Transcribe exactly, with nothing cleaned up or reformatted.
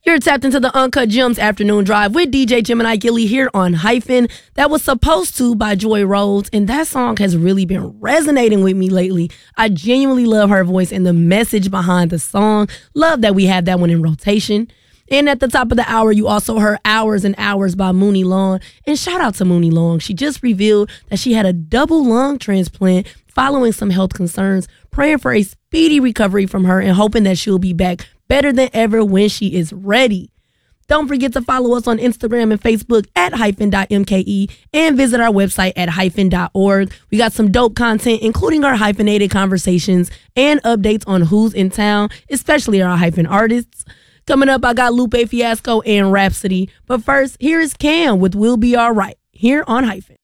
You're tapped into the Uncut Gems Afternoon Drive with D J Gemini Gilly here on Hyphen. That was Supposed To by Joy Rhodes, and that song has really been resonating with me lately. I genuinely love her voice and the message behind the song. Love that we have that one in rotation. And at the top of the hour, you also heard Hours and Hours by Mooney Long. And shout out to Mooney Long. She just revealed that she had a double lung transplant following some health concerns, praying for a speedy recovery from her and hoping that she'll be back better than ever when she is ready. Don't forget to follow us on Instagram and Facebook at hyphen.mke and visit our website at hyphen dot org. We got some dope content, including our hyphenated conversations and updates on who's in town, especially our hyphen artists. Coming up, I got Lupe Fiasco and Rhapsody. But first, here is Cam with We'll Be Alright here on Hyphen.